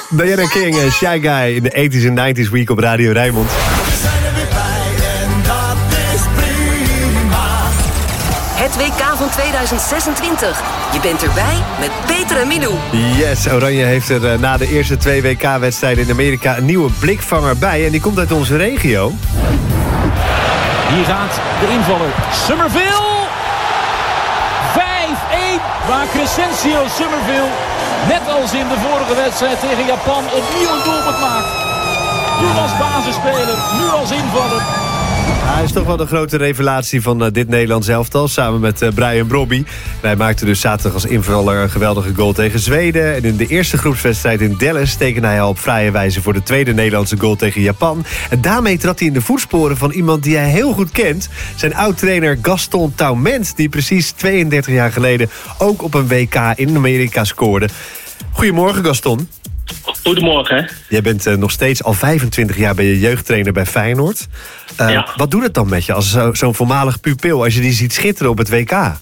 Diana King en Shy Guy in de 80s en 90s week op Radio Rijnmond. We zijn er weer bij en dat is prima. Het WK van 2026. Je bent erbij met Peter en Milou. Yes, Oranje heeft er na de eerste 2 WK-wedstrijden in Amerika een nieuwe blikvanger bij. En die komt uit onze regio. Hier gaat de invaller Summerville. 5-1, waar Crescencio Summerville, net als in de vorige wedstrijd tegen Japan, opnieuw een doelpunt maakt. Toen als basisspeler, nu als invaller. Hij is toch wel de grote revelatie van dit Nederlands elftal, samen met Brian Brobby. Hij maakte dus zaterdag als invaller een geweldige goal tegen Zweden. En in de eerste groepswedstrijd in Dallas tekende hij al op vrije wijze voor de tweede Nederlandse goal tegen Japan. En daarmee trad hij in de voetsporen van iemand die hij heel goed kent. Zijn oud-trainer Gaston Taument, die precies 32 jaar geleden ook op een WK in Amerika scoorde. Goedemorgen, Gaston. Goedemorgen. Jij bent nog steeds al 25 jaar bij je jeugdtrainer bij Feyenoord. Ja. Wat doet het dan met je als zo'n voormalig pupil, als je die ziet schitteren op het WK?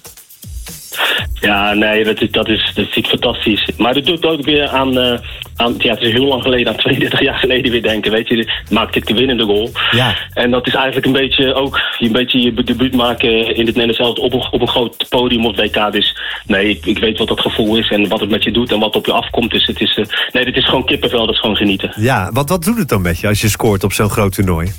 Ja, nee, dat is fantastisch. Maar dat doet ook weer aan ja, het is heel lang geleden, aan 32 jaar geleden weer denken, weet je. Maakt dit de winnende goal. Ja. En dat is eigenlijk een beetje ook je debuut maken in het Nederlands elftal op een groot podium op het WK. Dus nee, ik weet wat dat gevoel is en wat het met je doet en wat op je afkomt. Dus het is, nee, dit is gewoon kippenvel, dat is gewoon genieten. Ja, wat doet het dan met je als je scoort op zo'n groot toernooi?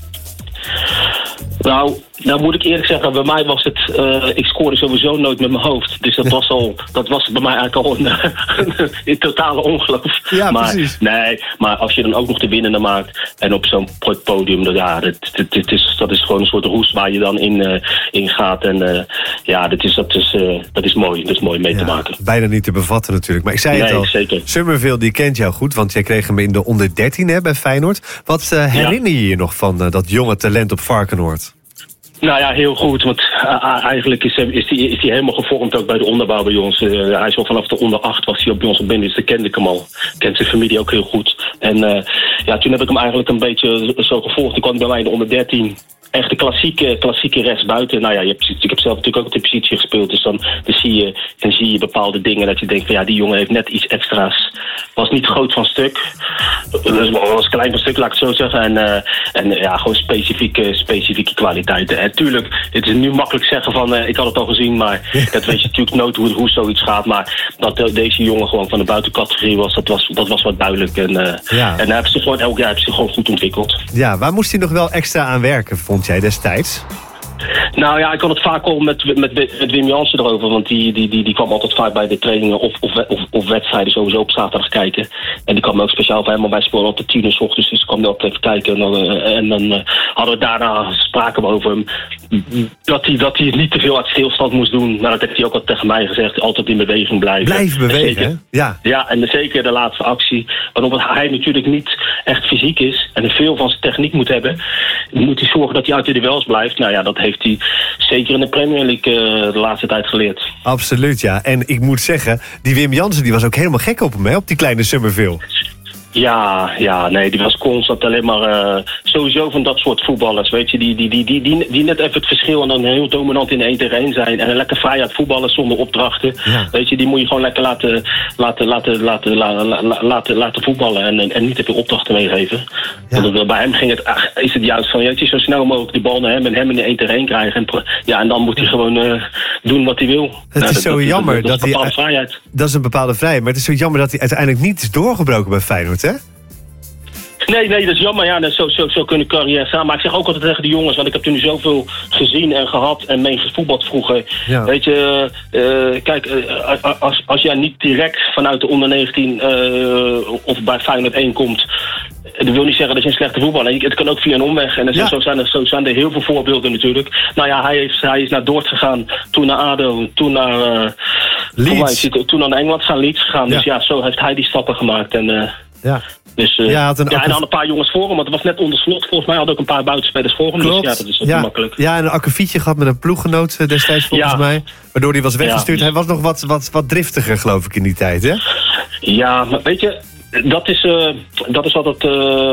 Nou moet ik eerlijk zeggen, bij mij was het, ik scoorde sowieso nooit met mijn hoofd. Dus dat was bij mij eigenlijk al een totale ongeloof. Ja, maar, precies. Nee, maar als je dan ook nog de winnende maakt en op zo'n podium, ja, dat is gewoon een soort roes waar je dan in gaat. En ja, dat is mooi. Dat is mooi mee te maken. Bijna niet te bevatten natuurlijk. Maar ik zei het al, zeker. Summerville die kent jou goed, want jij kreeg hem in de onder 13 bij Feyenoord. Wat herinner je je nog van dat jonge talent op Varkenoord? Nou ja, heel goed, want eigenlijk is hij helemaal gevormd ook bij de onderbouw bij ons. Hij is al vanaf de onder 8 was hij bij ons op binnen, dus dat kende ik hem al. Kent zijn familie ook heel goed. En ja, toen heb ik hem eigenlijk een beetje zo gevolgd. Toen kwam hij bij mij in de onder 13. Echt de klassieke rechtsbuiten. Nou ja, ik heb zelf natuurlijk ook op de positie gespeeld. Dus dan zie je bepaalde dingen dat je denkt van ja, die jongen heeft net iets extra's. Was niet groot van stuk. Was klein van stuk, laat ik het zo zeggen. En ja, gewoon specifieke kwaliteiten. En tuurlijk, het is nu makkelijk zeggen van ik had het al gezien, maar dat weet je natuurlijk nooit hoe zoiets gaat. Maar dat deze jongen gewoon van de buitencategorie was, dat was wat duidelijk. En hij heeft zich gewoon elk jaar gewoon goed ontwikkeld. Ja, waar moest hij nog wel extra aan werken, vond jij destijds? Nou ja, ik had het vaak al met Wim Jansen erover. Want die kwam altijd vaak bij de trainingen of wedstrijden sowieso op zaterdag kijken. En die kwam ook speciaal voor hem, maar wij speelden altijd 10 uur 's ochtends. Dus ik kwam altijd even kijken. En dan hadden we daarna spraken over hem. Dat hij het niet te veel uit stilstand moest doen. Maar dat heeft hij ook al tegen mij gezegd. Altijd in beweging blijven. Blijf bewegen, hè? Ja. Ja, en zeker de laatste actie. Want omdat hij natuurlijk niet echt fysiek is en veel van zijn techniek moet hebben, moet hij zorgen dat hij uit de duels blijft. Nou ja, dat heeft hij zeker in de Premier League de laatste tijd geleerd. Absoluut, ja. En ik moet zeggen, die Wim Jansen die was ook helemaal gek op hem, hè? Op die kleine Summerville. Ja, nee, die was constant alleen maar sowieso van dat soort voetballers, weet je, die net even het verschil en dan heel dominant in 1 tegen 1 zijn en lekker vrij uit voetballen zonder opdrachten. Ja. Weet je, die moet je gewoon lekker laten voetballen en niet te veel opdrachten meegeven. Ja. Want bij hem is het juist van, weet je, zo snel mogelijk de bal naar hem en hem in de 1 tegen 1 krijgen. En dan moet hij gewoon doen wat hij wil. Het is zo jammer dat is een bepaalde vrijheid. Dat is een bepaalde vrijheid, maar het is zo jammer dat hij uiteindelijk niet is doorgebroken bij Feyenoord. Hè? Nee, dat is jammer. Ja, zo kunnen carrières gaan. Maar ik zeg ook altijd tegen de jongens, want ik heb toen zoveel gezien en gehad en mee gevoetbald vroeger. Ja. Weet je, kijk, als jij niet direct vanuit de onder 19 of bij Feyenoord 1 komt, dat wil niet zeggen dat je een slechte voetballer bent. Het kan ook via een omweg. En zo zijn er heel veel voorbeelden natuurlijk. Nou ja, hij is naar Dordt gegaan, toen naar ADO, toen naar Leeds. Toen naar Engeland gaan, Leeds gegaan. Ja. Dus ja, zo heeft hij die stappen gemaakt. En dus, en dan een paar jongens voor hem, want het was net onder slot. Volgens mij had ook een paar buitenspelers voor hem. Klopt. Dus ja, dat is ook makkelijk. Ja, en een akkefietje gehad met een ploeggenoot destijds volgens mij. Waardoor hij was weggestuurd. Ja. Hij was nog wat driftiger, geloof ik, in die tijd, hè? Ja, maar weet je, dat is wat het